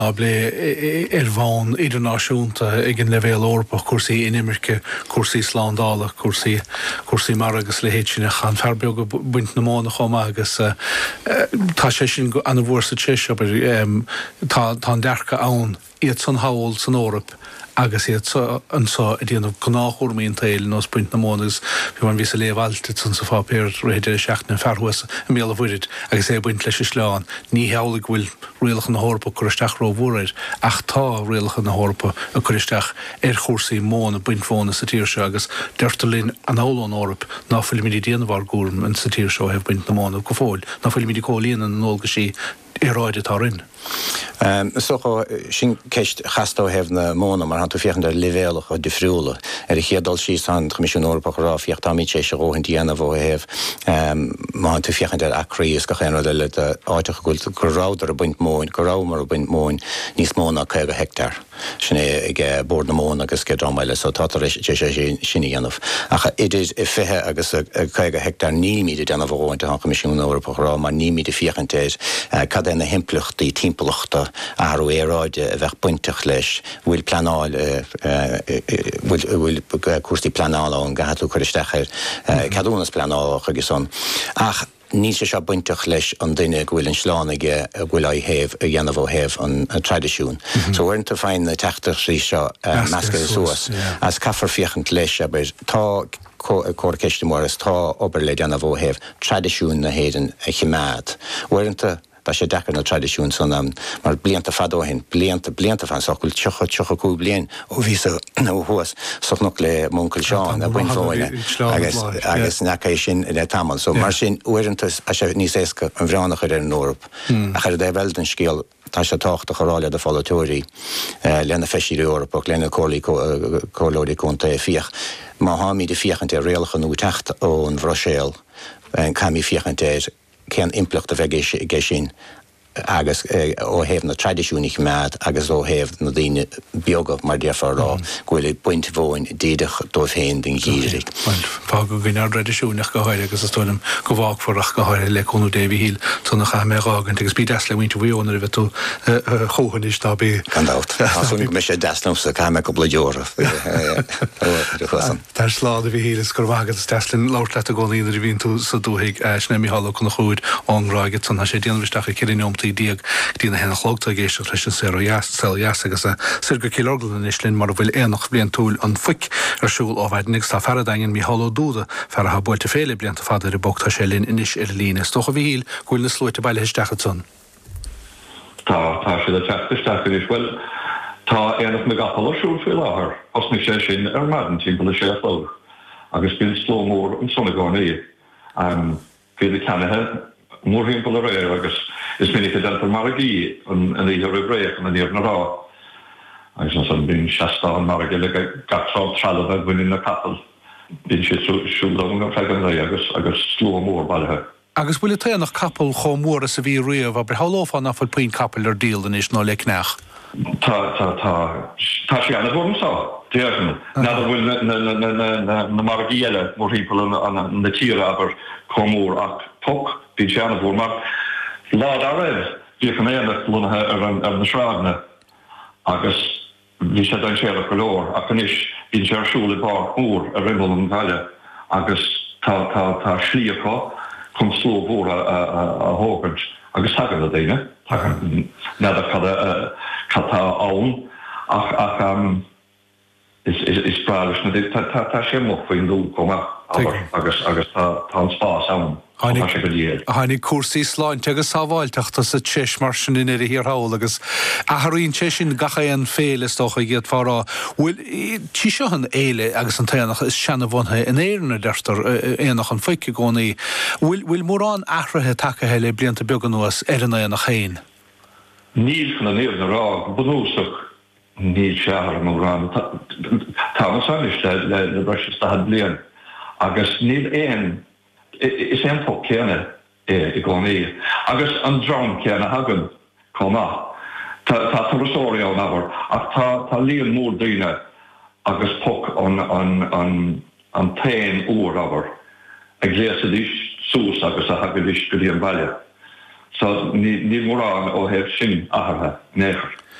ble bhain idirnáisiúnta ag an levéal Eorpa cuasaí inimirce, cuasaí sláándála, cuasaí mar agus le héad sinna chan fearbeag go buint na mána chomá agus tá sé sin an bhór sa téis tá an dearcha ann iad san haol san Eorpa agus iad ansá a dhéanamh gnáthúirmaíon tail nás buint na mánas bhí man vís a léomhhailtid san sa fápéir réidir seachna fearhuasa a méla bhuiid agus é buint leis sláán ní heolaigh bhfuil rialach na Eorpa chuiristeach rómhúir ach tá rialach na Eorpa a chuiristeach chórsaí mána buint fóna sa tíir seo agus deirtalín an álan Eorpa ná fuil mídí déanamhar gúrm an sa tíir seo heh buint na mána go fáil ná fuil mídí cólíon an nóga sí ráide tá rinn. Socha sin ceist chastá heh na móna mar hanú fiochan ar levéalach a difriúla a chédal sí san Comisiún Eorpa rá fiocht tamí sé se róhin díana bh heh má tú fiochan ar acríos go chéan le áiteach goil gorádar a buint móin, gorámar a buint móin níos móna 100 hectar. Sinna ag bord na móna agus go rámáile so tá sé sinna dhéanamh. Acha idir I fithe agus 100 hectar ní míad déanamh bhhaint an Comisiún Eorpa rá mar ní míad fiochantéis cad na himplachtaí timpachta áú éráide a bheith buinteach leis bhfuil planáil bhfuil cuasaí planála an gathú chuiristeachir cadúnas planálach agus son. Ach ní sé se buinteach leis an duine bhfuil an sláánige bhfuil a héh a dhéanamh héh an tradiisiún. So bhaint a féin na teachtar sí seo measca suas as caafar fiochan leis tá cóirceiste móras tá obair le déanamh héh tradiisiún na héan a chiméad. Bhaint Tá sé dechar na tradiisiún san mar blianta fadóhin, blianta fan sochil tucha cú blian ó ví huas sochnach le Mongcail Seán a buin fóile agus necha sin le tamil. So mar sin uirintas a sé níos éasca an bhránach ar an Eorpa. A chuir d bhildan scéal tá sé táachta choráile de folatóirí lena feisií Eorpa, lena cólóirí chunta fioch. Má hámí de fiochan ar réalachan ú techt ón bhroséal an camí fiochan cén implacht a bheith ggé sin agus ó héh na tradiisiúnig mead agus ó héh na daine beaga mar dearfar rá gohfuil buint bhin déadach dómh héin den gíirí. Fá go gine tradiisiúnach go háir agus tónam go bhág forach go háir le chunú David Hill tuna cha mérágan agus bí deas le bhainte bhíonar bheith tú chóhan is tá bé. Candát. Tá me sé deaslam sa caiime go blaúra. Tá slád a bhí hílas gur bhagad deaslinn láirt le a gcóíidir bhíon tú sa dúthaigh snéimi hallach chuna chuúid anráigad san sé déanamhisteach a cirinóm díag dína hena chlógta géiste leis an séas agus a sirga kiloglan islinn mar bhfuil éanach blian túil an fuic arsúil áhaidnig tá feradaingin mí halló dúda fer a builte féle blianta fadar I bogta sé linn inis lína. Stocha bhí híl gúil na slúite baile histeachad son. Tá sé a teachtasteach is bhfuil tá éanach me gapal arsúil fé láthair osnig sé sin ar madan timp le sé flóg agus bíon slómór an sonna gánaí féidir cenathe mór hímpel a réir agus is minnig a delta maragaí an íhar a bréach an íhar na rá. Agus an bín 16 maragaí le gatrá tralad a bhuiin na capal. Bín sé siúlagn a fegan ré agus sló mór bailthe. Agus bhfuil téanach capal chomór a sa bhí riamh a behalófán na fuil puin capal ar díal den is ná le cneach. Tá sé anna bhórm sá. Déan. Nada bhfuil na maragaí eile mór hímpel an na tíre aber chomór ach pok bín sé anna bhór mar lád a raibh bhí fan éanach lunathe ar na sráidne agus bhí sé dain séach go leor ach canis bín sé arsúla bar mór a rimbal an bhaile agus tá slíochá chun sló mór a hógant agus tagad a daine nada catá ann ach is prális na tá sé mo faoin dú comach agus tá an spás ann. Hánig cuasaí sláinte agus sábháilteachta sa téis mar sin in ar hir haol agus athraíonn sé sin gacha an félas tócha géad fárá. Bhfuil tí seo an éile agus an taanach is seanna bhainthe in éanna deirtar éanach an foice gcónaí. Bhfuil mórrán ahrathe takethe le blianta beagán nuas ar an éanach chéin? Níl fan an éann na rá bunúsach níl seachar an mórrán. Tá sanis le breis sta blian agus níl éon is éonfo céanna I gcónaí. Agus an drom céanna hagan comá. Tá turasóirí an ábhar ach tá líon mór daoine agus pok an tain úr ábhar ag léasa dís sús agus a hagadís go dtíon baile. So ní mór an ó hebh sin ahartha néchar.